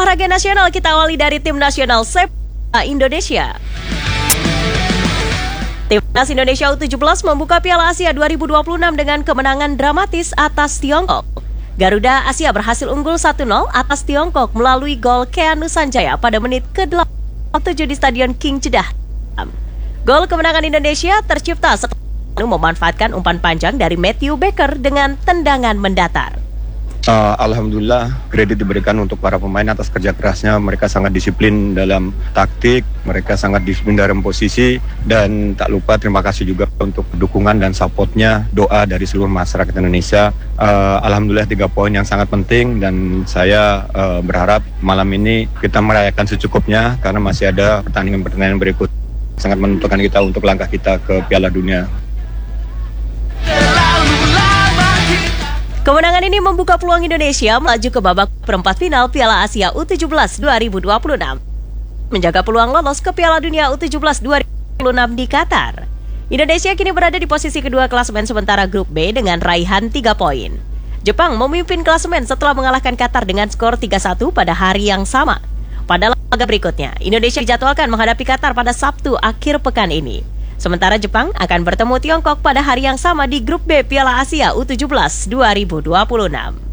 olahraga nasional kita awali dari tim nasional sepak bola Indonesia. Timnas Indonesia U17 membuka Piala Asia 2026 dengan kemenangan dramatis atas Tiongkok. Garuda Asia berhasil unggul 1-0 atas Tiongkok melalui gol Keanu Sanjaya pada menit ke-87 di Stadion King Jeddah. Gol kemenangan Indonesia tercipta setelah memanfaatkan umpan panjang dari Matthew Baker dengan tendangan mendatar. Alhamdulillah, kredit diberikan untuk para pemain atas kerja kerasnya. Mereka sangat disiplin dalam taktik, mereka sangat disiplin dalam posisi, dan tak lupa terima kasih juga untuk dukungan dan supportnya, doa dari seluruh masyarakat Indonesia. Alhamdulillah 3 poin yang sangat penting, dan saya berharap malam ini kita merayakan secukupnya karena masih ada pertandingan-pertandingan berikut sangat menentukan kita untuk langkah kita ke Piala Dunia. Kemenangan ini membuka peluang Indonesia melaju ke babak perempat final Piala Asia U17 2026. Menjaga peluang lolos ke Piala Dunia U17 2026 di Qatar. Indonesia kini berada di posisi kedua klasemen sementara grup B dengan raihan 3 poin. Jepang memimpin klasemen setelah mengalahkan Qatar dengan skor 3-1 pada hari yang sama. Pada laga berikutnya, Indonesia dijadwalkan menghadapi Qatar pada Sabtu akhir pekan ini. Sementara Jepang akan bertemu Tiongkok pada hari yang sama di grup B Piala Asia U17 2026.